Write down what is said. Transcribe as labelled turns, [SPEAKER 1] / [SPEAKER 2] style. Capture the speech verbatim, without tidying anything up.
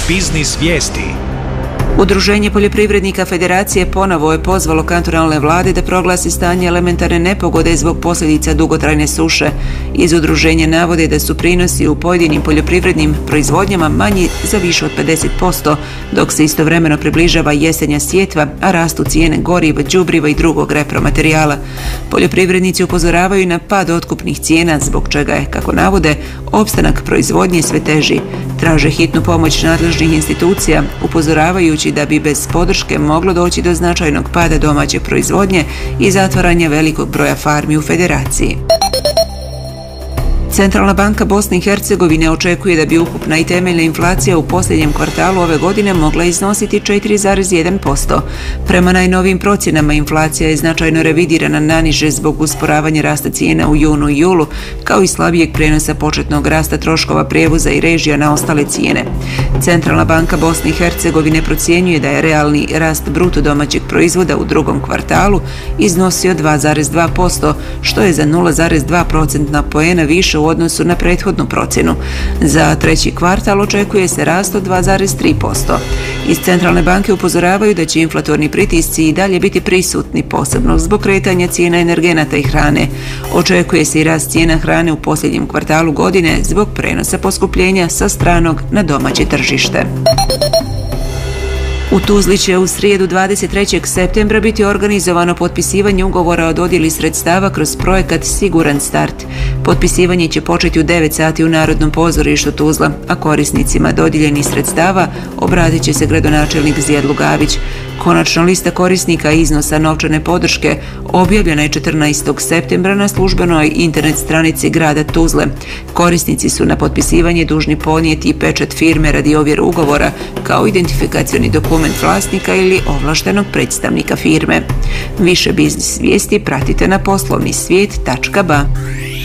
[SPEAKER 1] Biznis vijesti.
[SPEAKER 2] Udruženje poljoprivrednika Federacije ponovo je pozvalo kantonalne vlade da proglasi stanje elementarne nepogode zbog posljedica dugotrajne suše. Iz udruženja navode da su prinosi u pojedinim poljoprivrednim proizvodnjama manji za više od pedeset posto, dok se istovremeno približava jesenja sjetva, a rastu cijene goriva, đubriva i drugog repromaterijala. Poljoprivrednici upozoravaju na pad otkupnih cijena, zbog čega je, kako navode, opstanak proizvodnje sve teži. Traže hitnu pomoć nadležnih institucija, upozoravajući da bi bez podrške moglo doći do značajnog pada domaće proizvodnje i zatvaranja velikog broja farmi u Federaciji. Centralna banka Bosne i Hercegovine očekuje da bi ukupna i temeljna inflacija u posljednjem kvartalu ove godine mogla iznositi četiri zarez jedan posto. Prema najnovijim procjenama inflacija je značajno revidirana naniže zbog usporavanja rasta cijena u junu i julu, kao i slabijeg prenosa početnog rasta troškova prijevoza i režija na ostale cijene. Centralna banka Bosne i Hercegovine procjenjuje da je realni rast bruto domaćeg proizvoda u drugom kvartalu iznosio dva zarez dva posto, što je za nula zarez dva procentna poena više u u odnosu na prethodnu procjenu. Za treći kvartal očekuje se rast od dva zarez tri posto. Iz Centralne banke upozoravaju da će inflatorni pritisci i dalje biti prisutni, posebno zbog kretanja cijena energenata i hrane. Očekuje se i rast cijena hrane u posljednjem kvartalu godine zbog prenosa poskupljenja sa stranog na domaće tržište. U Tuzli će u srijedu dvadeset trećeg septembra biti organizovano potpisivanje ugovora o dodjeli sredstava kroz projekat Siguran start. Potpisivanje će početi u devet sati u Narodnom pozorištu Tuzla, a korisnicima dodijeljenih sredstava obratit će se gradonačelnik Zijad Lugavić. Konačna lista korisnika iznosa novčane podrške objavljena je četrnaestog septembra na službenoj internet stranici grada Tuzle. Korisnici su na potpisivanje dužni ponijeti pečat firme radi ovjere ugovora, kao identifikacioni dokument vlasnika ili ovlaštenog predstavnika firme. Više biznis vijesti pratite na poslovni svijet tačka ba.